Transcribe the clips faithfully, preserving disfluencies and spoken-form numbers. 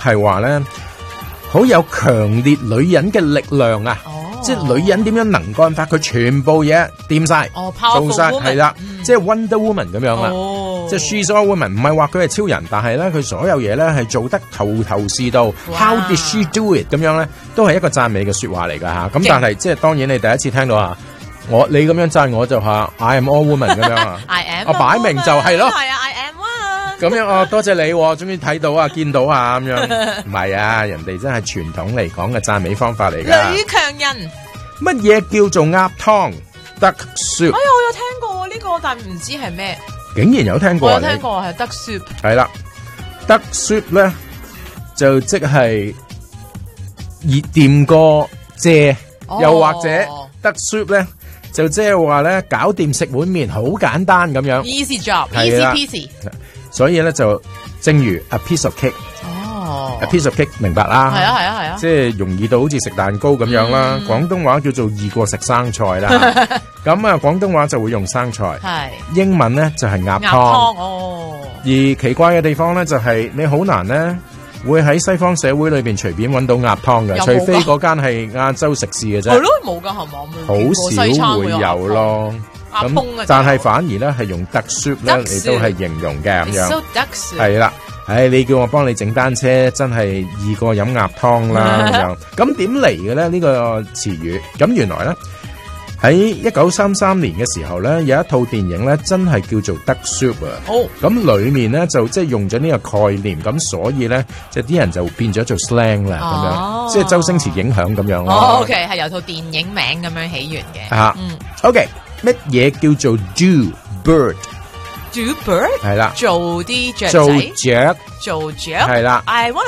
係話咧，好有強烈女人嘅力量啊！ 哦， 即係女人點樣能幹法，佢全部嘢掂晒， 哦， 做晒係啦， 嗯、 即係 Wonder Woman 咁樣啦。 哦， 即係 She's a Woman， 唔係話佢係超人，但係咧佢所有嘢咧係做得頭頭是道。How did she do it？ 咁樣咧都係一個讚美嘅說話嚟㗎吓。咁但係即係當然你第一次聽到啊，我你咁樣讚我就話 I am all woman 咁樣啊。 I am， 我擺明就係咯。 係啊 ，I am one。 咁樣哦，多謝你，終於睇到啊，見到啊咁樣。唔係啊，人哋真係傳統嚟講嘅讚美方法嚟㗎。 女強人。 乜嘢叫做鴨湯 ？Duck soup。 哎呀，我有聽過呢、這個，但唔知係咩。 竟然有聽過啊！ 我有聽過係 duck soup。係啦 ，duck soup 咧就即係熱掂過蔗， 哦、 又或者 duck soup 咧就即係話咧搞掂食碗麵，好簡單咁樣。 Easy job，easy peasy。 所以咧就正如 a piece of cake。 哦 ，a piece of cake 明白啦。 係啊係啊係啊。即係容易到好似食蛋糕咁樣啦。嗯、廣東話叫做易過食生菜啦。咁啊，廣東話就會用生菜。 係。 英文咧就係鴨湯。 鴨湯哦。而奇怪嘅地方咧就係、是、你好難咧會喺西方社會裏邊隨便揾到鴨湯嘅，除非嗰間係亞洲食肆嘅啫。 係咯，冇㗎係嘛？ 好少會有咯。咁但係反而咧係用 duck soup 咧嚟都係形容嘅咁樣。係啦。唉、哎，你叫我幫你整單車，真係易過飲鴨湯啦咁樣。咁點嚟嘅咧？呢、這個詞語咁原來咧喺一九三三年嘅時候咧，有一套電影咧，真係叫做 Duck Soup 啊。哦，咁裏面咧就即係用咗呢個概念，咁所以咧，即係啲人就變咗做 slang 啦，咁、哦、樣，即係周星馳影響咁樣咯。 哦 ，OK， 係由套電影名咁樣起源嘅。 啊，嗯 ，OK， 乜嘢叫做 do bird？Do bird 係啦， 做啲雀仔， 做雀， 做雀係啦。 I wanna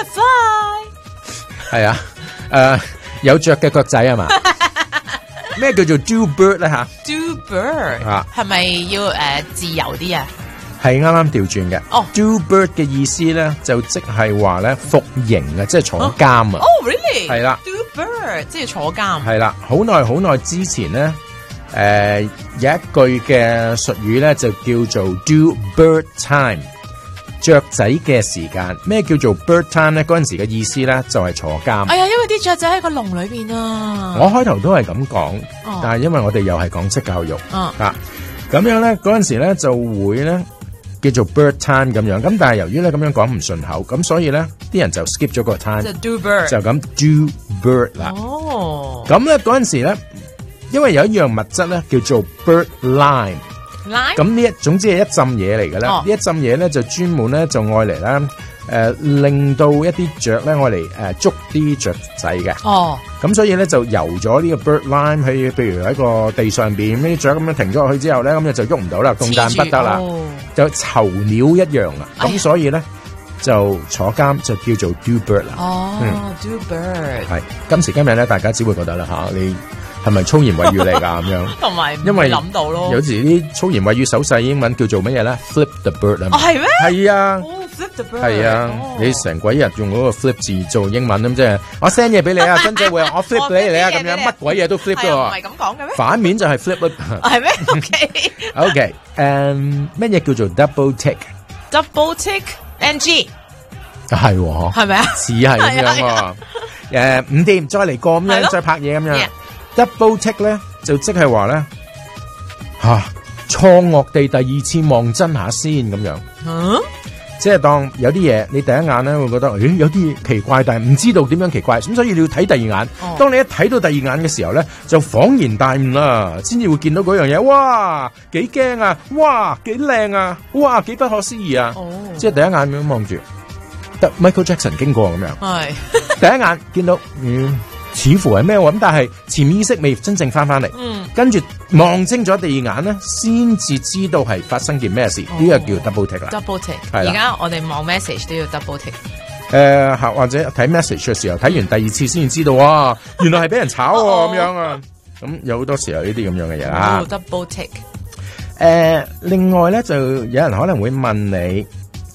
fly 係啊，誒、呃，有雀嘅腳仔係嘛？咩叫做 do bird 咧吓 ？Do bird 啊，係咪要誒、呃、自由啲啊？ 係啱啱調轉嘅。哦、oh. ，do bird 嘅意思咧就即係話咧服刑啊，即係坐監啊。 哦、oh, ，really？ 係啦 ，do bird 即係坐監。 係啦，好耐好耐之前咧。誒、呃，有一句嘅術語咧，就叫做 do bird time， 雀仔嘅時間。咩叫做 bird time 咧？嗰陣時嘅意思咧，就係、是、坐監。 哎呀，因為啲雀仔喺個籠裏邊啊。 我開頭都係咁講， 哦、 但係因為我哋又係港式教育， 哦、 啊，咁樣咧，嗰陣時咧就會咧叫做 bird time 咁樣。咁但係由於咧咁樣講唔順口，咁所以咧啲人就 skip 咗個 time， 就 do bird， 就咁 do bird 啦。 哦， 咁咧嗰陣時咧。因為有一樣物質咧叫做 bird lime， 咁呢一總之係一浸嘢嚟嘅啦。呢、哦、一浸嘢咧就專門咧就愛嚟啦，誒、呃、令到一啲雀咧愛嚟誒捉啲雀仔嘅。哦，咁所以咧就游咗呢個 bird lime 喺，譬如喺個地上邊，呢啲雀咁樣停咗落去之後咧，咁就喐唔到啦，動彈不得啦，哦、就囚鳥一樣啦。咁、哎、所以咧就坐監就叫做 do bird 啦。 哦、嗯、，do bird 係今時今日咧，大家只會覺得啦吓你。係咪粗言穢語嚟噶咁樣？ 同埋因為諗到咯， 有時啲粗言穢語手勢英文叫做乜嘢咧 ？Flip the bird 啊！ 哦，係咩？ 係啊、 哦、，flip the bird 係啊！哦、你成鬼日用嗰個 flip 字做英文咁即係，我 send 嘢俾你啊，真姐會我 flip 俾你啊，咁樣乜鬼嘢都 flip 噶喎。 唔係咁講嘅咩？ 反面就係 flip 係咩 ？OK OK， 誒，乜嘢叫做 double tick？Double tick，N G 係喎， 係咪啊？ 似係咁樣喎。誒，唔掂，再嚟過咁樣，再拍嘢咁樣。Double tick 咧就即係話咧吓錯愕地第二次望真下先咁樣，嗯，即係當有啲嘢你第一眼咧會覺得誒有啲奇怪，但係唔知道點樣奇怪，咁所以你要睇第二眼。哦、當你一睇到第二眼嘅時候咧，就恍然大悟啦，先至會見到嗰樣嘢，哇，幾驚啊，哇，幾靚啊，哇，幾不可思議啊，哦、即係第一眼咁樣望住，得 Michael Jackson 經過咁樣，係第一眼見到嗯。似乎係咩咁，但係潛意識未真正翻翻嚟，嗯，跟住望清咗第二眼咧，先至知道係發生件咩事，呢、哦、個叫 double tick 啦。 double tick，而家我哋望 message 都要 double tick。誒、 呃，或者睇 message 嘅時候，睇完第二次先至知道，哇，原來係俾人炒咁樣啊！咁有好多時候呢啲咁樣嘅嘢啦。 哦、double tick。誒、 呃，另外咧就有人可能會問你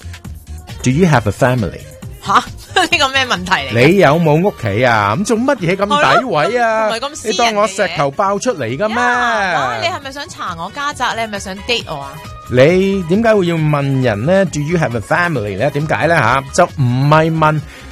，Do you have a family？ 吓？ 呢個咩問題嚟？ 你有冇屋企啊？咁做乜嘢咁詆毀啊？ 唔係咁私人嘅嘢， 你當我石頭爆出嚟噶咩？ 你係咪想查我家宅？你係咪想 date 我啊？ 你點解會要問人咧 ？Do you have a family 咧？點解咧吓？就唔係問